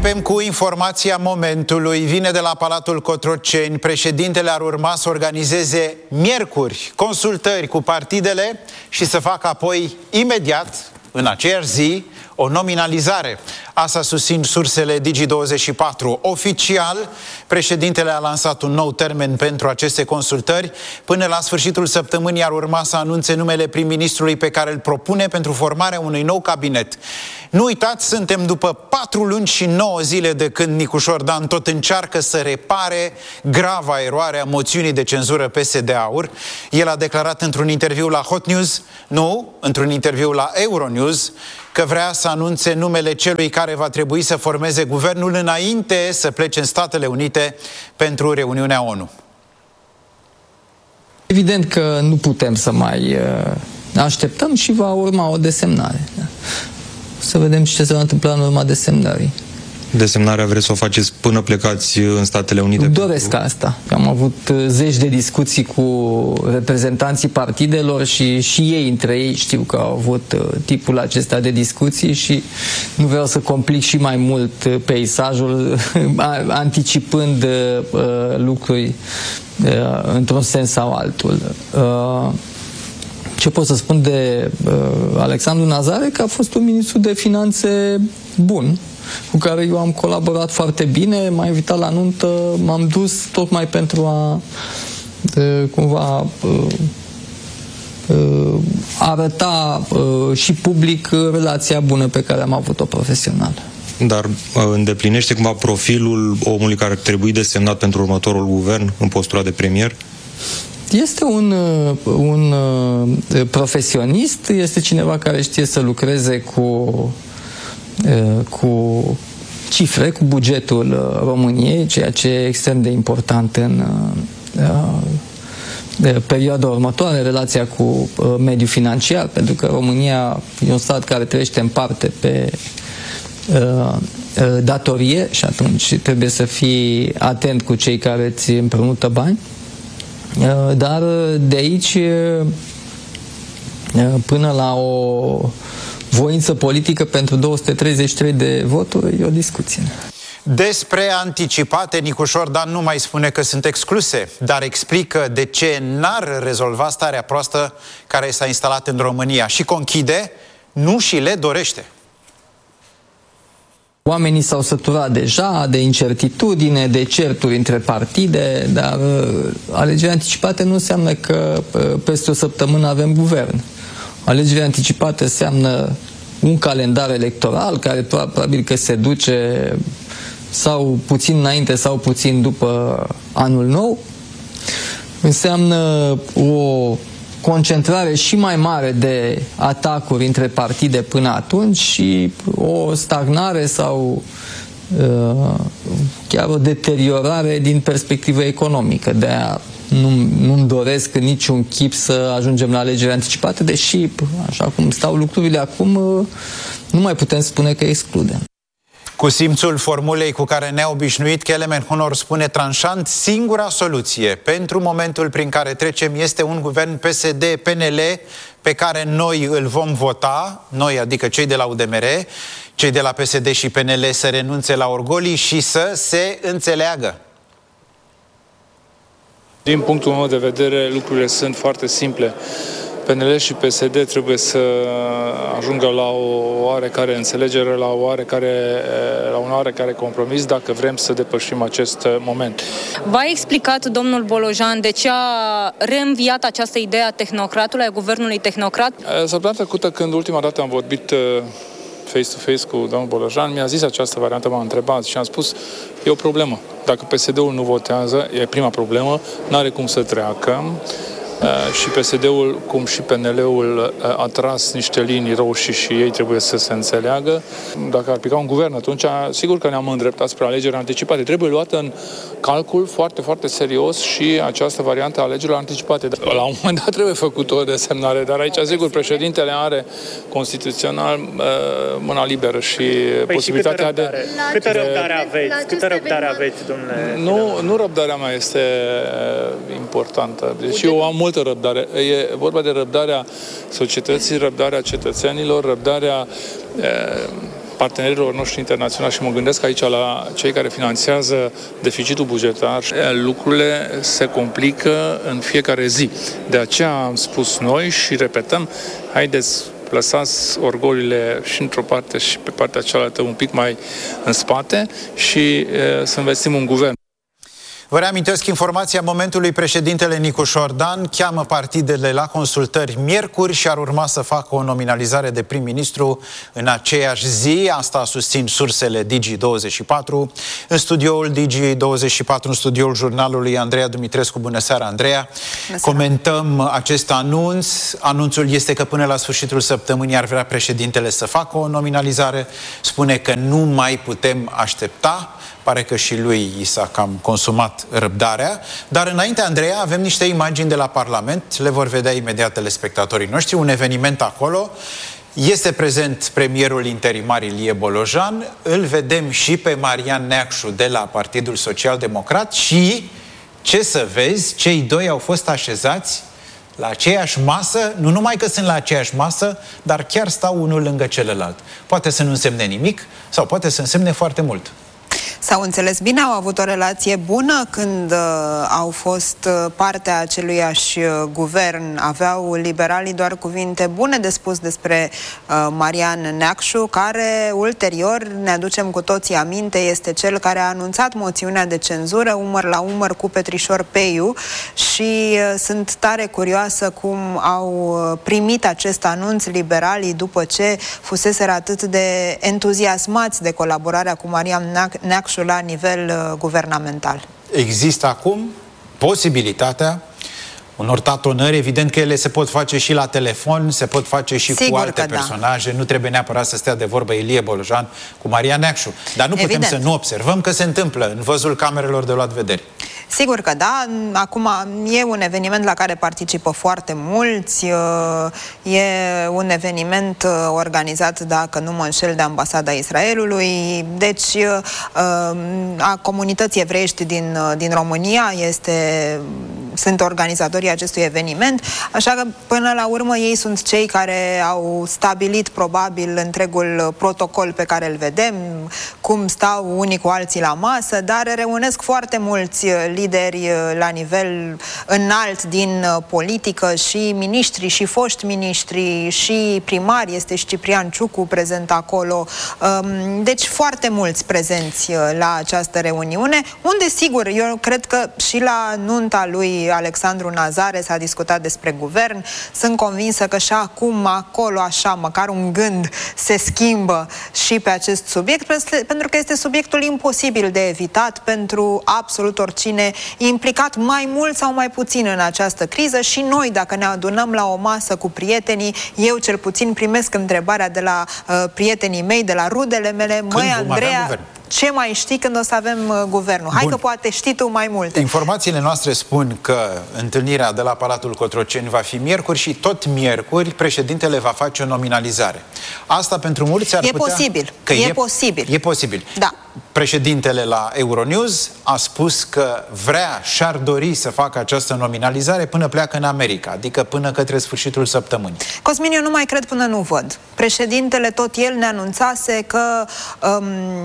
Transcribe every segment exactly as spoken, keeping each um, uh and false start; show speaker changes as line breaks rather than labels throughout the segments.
Începem cu informația momentului. Vine de la Palatul Cotroceni. Președintele ar urma să organizeze miercuri consultări cu partidele și să facă apoi imediat, în aceeași zi, o nominalizare. Asta susțin sursele Digi douăzeci și patru. Oficial, președintele a lansat un nou termen pentru aceste consultări. Până la sfârșitul săptămânii ar urma să anunțe numele prim-ministrului pe care îl propune pentru formarea unui nou cabinet. Nu uitați, suntem după patru luni și nouă zile de când Nicușor Dan tot încearcă să repare grava eroare a moțiunii de cenzură P S D-Aur. El a declarat într-un interviu la Hot News, nu, într-un interviu la Euronews, că vrea să anunțe numele celui care va trebui să formeze guvernul înainte să plece în Statele Unite pentru reuniunea ONU.
Evident că nu putem să mai așteptăm și va urma o desemnare. Să vedem ce se va întâmpla în urma desemnării.
Desemnarea vreți să o faceți până plecați în Statele Unite?
Doresc asta. Am avut zeci de discuții cu reprezentanții partidelor și și ei între ei știu că au avut tipul acesta de discuții și nu vreau să complic și mai mult peisajul anticipând uh, lucruri uh, într-un sens sau altul. Uh, Ce pot să spun de uh, Alexandru Nazare? Că a fost un ministru de finanțe bun, cu care eu am colaborat foarte bine, m-a invitat la nuntă, m-am dus tocmai pentru a uh, cumva uh, uh, arăta uh, și public relația bună pe care am avut-o profesional.
Dar uh, îndeplinește cumva profilul omului care ar trebui desemnat pentru următorul guvern în postura de premier?
Este un, un profesionist, este cineva care știe să lucreze cu, cu cifre, cu bugetul României, ceea ce e extrem de important în perioada următoare, relația cu mediul financiar, pentru că România e un stat care trăiește în parte pe datorie și atunci trebuie să fii atent cu cei care îți împrumută bani. Dar de aici până la o voință politică pentru două sute treizeci și trei de voturi e o discuție.
Despre anticipate, Nicușor Dan nu mai spune că sunt excluse, dar explică de ce n-ar rezolva starea proastă care s-a instalat în România și conchide, nu și le dorește.
Oamenii s-au săturat deja de incertitudine, de certuri între partide, dar uh, alegerile anticipate nu înseamnă că uh, peste o săptămână avem guvern. Alegerile anticipate înseamnă un calendar electoral care probabil că se duce sau puțin înainte sau puțin după anul nou. Înseamnă o concentrare și mai mare de atacuri între partide până atunci și o stagnare sau uh, chiar o deteriorare din perspectivă economică. De-aia nu, nu-mi doresc în niciun chip să ajungem la alegeri anticipate, deși, așa cum stau lucrurile acum, uh, nu mai putem spune că excludem.
Cu simțul formulei cu care ne-a obișnuit, Kelemen Honor spune tranșant, singura soluție pentru momentul prin care trecem este un guvern P S D P N L pe care noi îl vom vota, noi adică cei de la U D M R, cei de la P S D și P N L să renunțe la orgolii și să se înțeleagă.
Din punctul meu de vedere, lucrurile sunt foarte simple. P N L și P S D trebuie să ajungă la o oarecare înțelegere, la, o oarecare, la un oarecare compromis dacă vrem să depășim acest moment.
V-a explicat domnul Bolojan de ce a reînviat această idee a tehnocratului, a guvernului tehnocrat?
Săptămâna trecută, când ultima dată am vorbit face-to-face cu domnul Bolojan, mi-a zis această variantă, m-a întrebat și am spus, e o problemă. Dacă P S D-ul nu votează, e prima problemă, n-are cum să treacă. Și P S D-ul, cum și P N L-ul, a tras niște linii roșii și ei trebuie să se înțeleagă. Dacă ar pica un guvern, atunci sigur că ne-am îndreptat spre alegeri anticipate. Trebuie luată în calcul foarte, foarte serios și această variantă a alegerilor anticipate. La un moment dat trebuie făcut o desemnare, dar aici, sigur, președintele are constituțional mâna liberă și păi posibilitatea și câtă
de...
Câtă
răbdare aveți? Câtă răbdare aveți, domnule?
Nu, nu răbdarea mea este importantă. Deci eu am multă răbdare. E vorba de răbdarea societății, răbdarea cetățenilor, răbdarea e, partenerilor noștri internaționali și mă gândesc aici la cei care finanțează deficitul bugetar, lucrurile se complică în fiecare zi. De aceea am spus noi și repetăm, haideți, lăsați orgolile și într-o parte și pe partea cealaltă un pic mai în spate și e, să investim în guvern.
Vă reamintesc informația momentului: președintele Nicu Șordan cheamă partidele la consultări miercuri și ar urma să facă o nominalizare de prim-ministru în aceeași zi. Asta susțin sursele Digi douăzeci și patru. În studioul Digi douăzeci și patru, în studioul jurnalului, Andreea Dumitrescu. Bună seara, Andreea! Bună seara. Comentăm acest anunț. Anunțul este că până la sfârșitul săptămânii ar vrea președintele să facă o nominalizare. Spune că nu mai putem aștepta. Pare că și lui i s-a cam consumat răbdarea. Dar înainte, Andreea, avem niște imagini de la Parlament. Le vor vedea imediat telespectatorii noștri. Un eveniment acolo. Este prezent premierul interimar Ilie Bolojan. Îl vedem și pe Marian Neacșu de la Partidul Social Democrat. Și, ce să vezi, cei doi au fost așezați la aceeași masă. Nu numai că sunt la aceeași masă, dar chiar stau unul lângă celălalt. Poate să nu însemne nimic sau poate să însemne foarte mult.
S-au înțeles bine, au avut o relație bună când uh, au fost uh, partea aceluiași uh, guvern. Aveau liberalii doar cuvinte bune de spus despre uh, Marian Neacșu, care ulterior, ne aducem cu toții aminte, este cel care a anunțat moțiunea de cenzură umăr la umăr cu Petrișor Peiu și uh, sunt tare curioasă cum au primit acest anunț liberalii după ce fuseseră atât de entuziasmați de colaborarea cu Marian Neacșu la nivel uh, guvernamental.
Există acum posibilitatea unor tatonări. Evident că ele se pot face și la telefon, se pot face și Sigur cu alte personaje. Da. Nu trebuie neapărat să stea de vorbă Ilie Bolojan cu Marian Neacșu. Dar nu putem Evident. să nu observăm că se întâmplă în văzul camerelor de luat vederi.
Sigur că da. Acum e un eveniment la care participă foarte mulți. E un eveniment organizat, dacă nu mă înșel, de Ambasada Israelului. Deci a comunității evreiești din, din România este, sunt organizatorii acestui eveniment. Așa că până la urmă ei sunt cei care au stabilit probabil întregul protocol pe care îl vedem, cum stau unii cu alții la masă, dar reunesc foarte mulți lideri la nivel înalt din politică, și miniștri, și foști miniștri, și primari. Este și Ciprian Ciucu prezent acolo. Deci foarte mulți prezenți la această reuniune, unde, sigur, eu cred că și la nunta lui Alexandru Nazare s-a discutat despre guvern. Sunt convinsă că și acum, acolo, așa, măcar un gând se schimbă și pe acest subiect, pentru că este subiectul imposibil de evitat pentru absolut oricine implicat mai mult sau mai puțin în această criză. Și noi, dacă ne adunăm la o masă cu prietenii, eu cel puțin primesc întrebarea de la uh, prietenii mei, de la rudele mele: măi, Andreea, ce mai știi când o să avem uh, guvernul? Hai Bun. că poate știi tu mai multe.
Informațiile noastre spun că întâlnirea de la Palatul Cotroceni va fi miercuri și tot miercuri președintele va face o nominalizare. Asta pentru mulți ar
e
putea...
Posibil.
Că
e,
e
posibil.
E posibil.
Da.
Președintele la Euronews a spus că vrea și-ar dori să facă această nominalizare până pleacă în America, adică până către sfârșitul săptămânii.
Cosmin, eu nu mai cred până nu văd. Președintele tot el ne anunțase că um,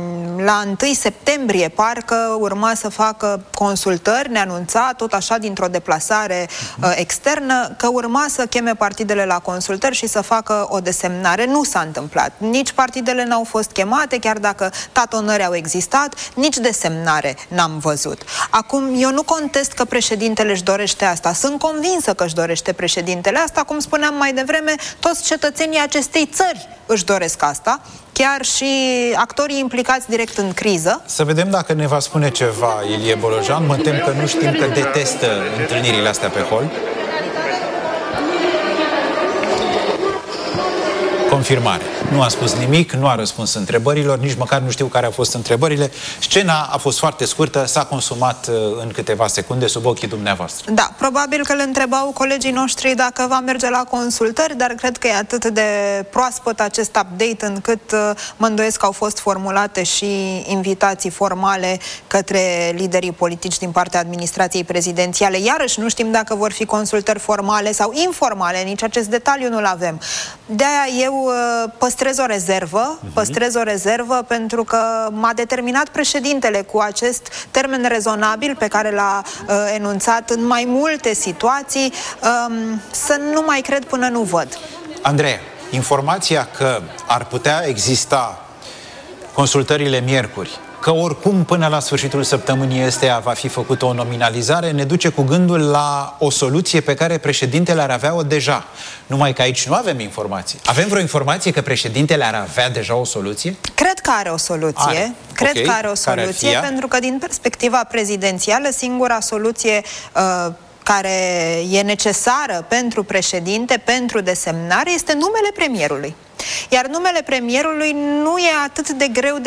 la întâi septembrie parcă urma să facă consultări, ne anunța tot așa dintr-o deplasare uh-huh. uh, externă, că urma să cheme partidele la consultări și să facă o desemnare. Nu s-a întâmplat. Nici partidele n-au fost chemate, chiar dacă tatonări au existat, nici desemnare n-am văzut. Acum, eu nu contest că președintele își dorește asta. Sunt convinsă că își dorește președintele asta. Cum spuneam mai devreme, toți cetățenii acestei țări își doresc asta, chiar și actorii implicați direct în criză.
Să vedem dacă ne va spune ceva Ilie Bolojan. Mă tem că nu știm, că detestă întâlnirile astea pe hol. Confirmare. Nu a spus nimic, nu a răspuns întrebărilor, nici măcar nu știu care au fost întrebările. Scena a fost foarte scurtă, s-a consumat în câteva secunde sub ochii dumneavoastră.
Da, probabil că îl întrebau colegii noștri dacă va merge la consultări, dar cred că e atât de proaspăt acest update încât mă îndoiesc că au fost formulate și invitații formale către liderii politici din partea administrației prezidențiale. Iarăși nu știm dacă vor fi consultări formale sau informale, nici acest detaliu nu-l avem. De-aia eu păstrez păstrez o rezervă, uh-huh. păstrez o rezervă pentru că m-a determinat președintele cu acest termen rezonabil pe care l-a uh, enunțat în mai multe situații, um, să nu mai cred până nu văd.
Andreea, informația că ar putea exista consultările miercuri, că oricum până la sfârșitul săptămânii esteia va fi făcută o nominalizare, ne duce cu gândul la o soluție pe care președintele ar avea-o deja. Numai că aici nu avem informații. Avem vreo informație că președintele ar avea deja o soluție?
Cred că are o soluție.
Are.
Cred
Okay.
că are o soluție, pentru că din perspectiva prezidențială, singura soluție uh, care e necesară pentru președinte, pentru desemnare, este numele premierului. Iar numele premierului nu e atât de greu de